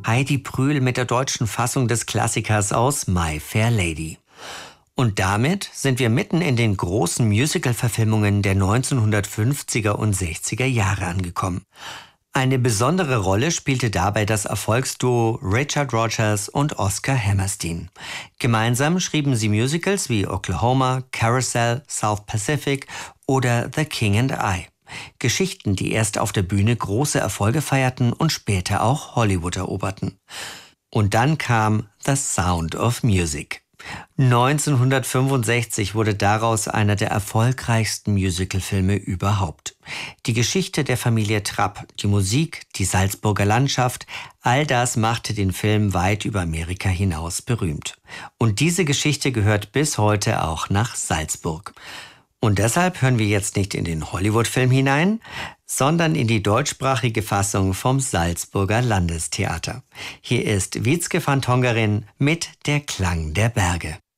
Heidi Brühl mit der deutschen Fassung des Klassikers aus My Fair Lady. Und damit sind wir mitten in den großen Musical-Verfilmungen der 1950er und 60er Jahre angekommen. Eine besondere Rolle spielte dabei das Erfolgsduo Richard Rodgers und Oscar Hammerstein. Gemeinsam schrieben sie Musicals wie Oklahoma, Carousel, South Pacific oder The King and I. Geschichten, die erst auf der Bühne große Erfolge feierten und später auch Hollywood eroberten. Und dann kam The Sound of Music. 1965 wurde daraus einer der erfolgreichsten Musicalfilme überhaupt. Die Geschichte der Familie Trapp, die Musik, die Salzburger Landschaft, all das machte den Film weit über Amerika hinaus berühmt. Und diese Geschichte gehört bis heute auch nach Salzburg. Und deshalb hören wir jetzt nicht in den Hollywood-Film hinein, sondern in die deutschsprachige Fassung vom Salzburger Landestheater. Hier ist Witzke van Tongeren mit Der Klang der Berge.